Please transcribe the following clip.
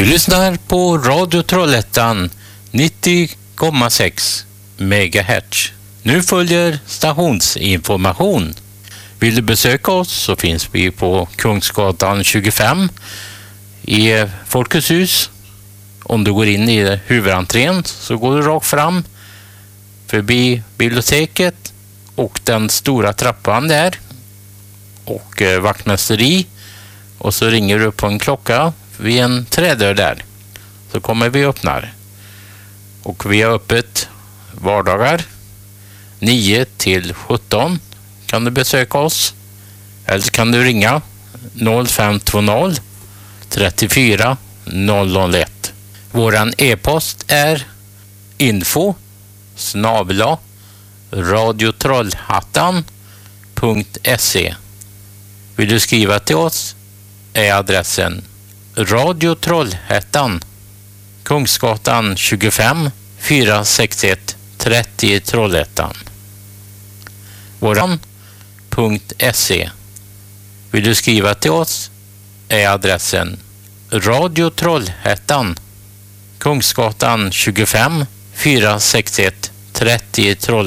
Du lyssnar på Radio Trollhättan 90,6 MHz. Nu följer stationsinformation. Vill du besöka oss så finns vi på Kungsgatan 25 i Folkets hus. Om du går in i huvudentrén så går du rakt fram förbi biblioteket och den stora trappan där och vaktmästeri, och så ringer du på en klocka vid en trädörr där, så kommer vi öppnar. Och vi har öppet vardagar 9 till 17 kan du besöka oss, eller kan du ringa 0520 34 001. Våran e-post är info@radiotrollhattan.se. Vill du skriva till oss är adressen Radio Trollhättan, Kungsgatan 25 461 30 Trollhättan. Våran.se. Vill du skriva till oss är adressen Radio Trollhättan, Kungsgatan 25 461 30 Trollhättan.